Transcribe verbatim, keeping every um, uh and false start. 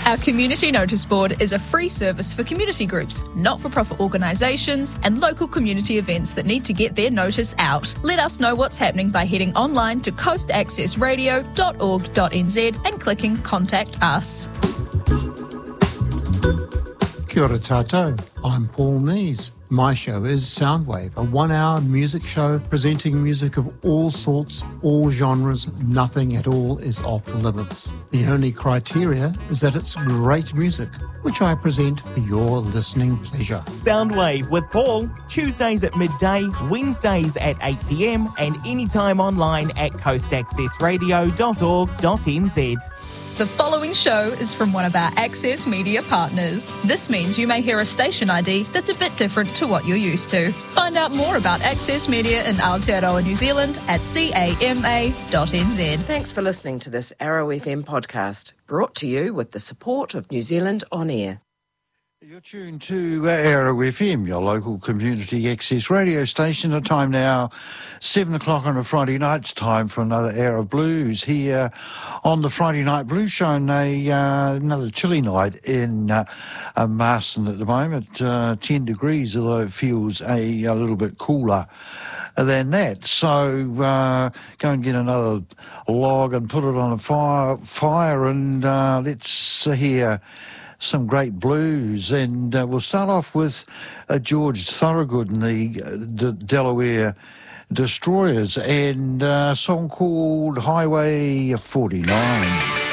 Our community notice board is a free service for community groups, not-for-profit organisations and local community events that need to get their notice out. Let us know what's happening by heading online to coast access radio dot org dot n z and clicking Contact Us. Kia ora tātou, I'm Paul Nees. My show is Soundwave, a one-hour music show presenting music of all sorts, all genres. Nothing at all is off limits. The only criteria is that it's great music, which I present for your listening pleasure. Soundwave with Paul, Tuesdays at midday, Wednesdays at eight p m and anytime online at coast access radio dot org dot n z. The following show is from one of our Access Media partners. This means you may hear a station I D that's a bit different to what you're used to. Find out more about Access Media in Aotearoa, New Zealand at c a m a dot n z. Thanks for listening to this Arrow F M podcast, brought to you with the support of New Zealand On Air. You're tuned to Arrow F M, your local community access radio station. The time now, seven o'clock on a Friday night. It's time for another hour of blues here on the Friday Night Blues Show. And a, uh, another chilly night in uh, uh, Marston at the moment, uh, ten degrees, although it feels a, a little bit cooler than that. So uh, go and get another log and put it on a fire, fire and uh, let's hear some great blues, and uh, we'll start off with uh, George Thorogood and the, uh, the Delaware Destroyers, and uh, a song called Highway forty-nine.